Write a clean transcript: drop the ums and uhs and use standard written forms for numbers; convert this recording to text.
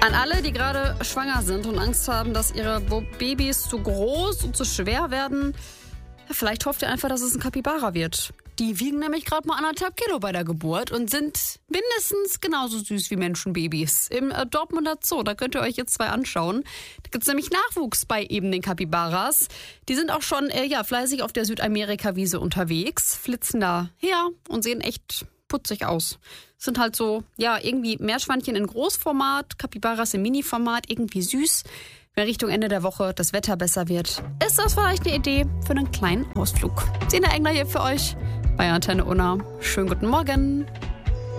An alle, die gerade schwanger sind und Angst haben, dass ihre Babys zu groß und zu schwer werden, vielleicht hofft ihr einfach, dass es ein Kapibara wird. Die wiegen nämlich gerade mal 1,5 Kilo bei der Geburt und sind mindestens genauso süß wie Menschenbabys. Im Dortmunder Zoo, da könnt ihr euch jetzt 2 anschauen. Da gibt es nämlich Nachwuchs bei eben den Kapibaras. Die sind auch schon fleißig auf der Südamerika-Wiese unterwegs, flitzen da her und sehen echt putzig aus. Sind halt so, irgendwie Meerschweinchen in Großformat, Kapibaras im Mini-Format, irgendwie süß. Wenn Richtung Ende der Woche das Wetter besser wird, ist das vielleicht eine Idee für einen kleinen Ausflug. Sina Engler hier für euch bei Antenne Unna. Schönen guten Morgen.